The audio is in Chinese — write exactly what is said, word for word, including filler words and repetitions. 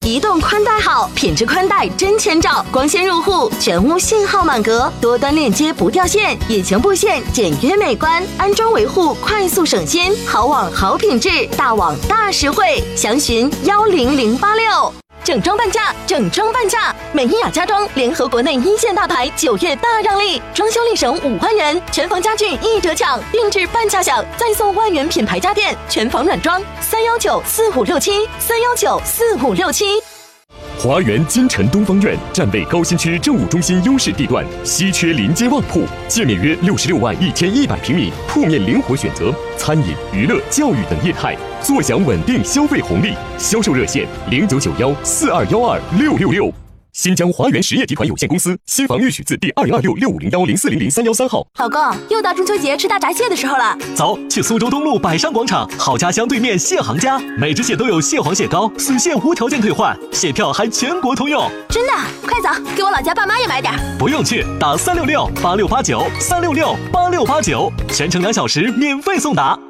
移动宽带好，品质宽带真千兆，光纤入户，全屋信号满格，多端链接不掉线，隐形布线简约美观，安装维护快速省心，好网好品质，大网大实惠，详询幺零零八六。整装半价，整装半价！美伊雅家装联合国内一线大牌，九月大让利，装修立省五万元，全房家具一折抢，定制半价享，再送万元品牌家电，全房软装，三幺九四五六七，三幺九四五六七。 华园金城东方苑站位高新区政务中心优势地段，稀缺临街旺铺，界面约六十六万一千一百平米，铺面灵活选择，餐饮、娱乐、教育等业态，坐享稳定消费红利。销售热线零九九幺四二幺二六六六。新疆华源实业集团有限公司，新房预许字第二零二六六五零幺零四零零三幺三号。 老公，又到中秋节吃大闸蟹的时候了， 走，去苏州东路百上广场好家乡对面蟹行家，每只蟹都有蟹黄蟹膏，死蟹无条件退换，蟹票还全国通用。 真的？快走，给我老家爸妈也买点。 不用去，打三六六八六八九三六六八六八九，全程两小时免费送达。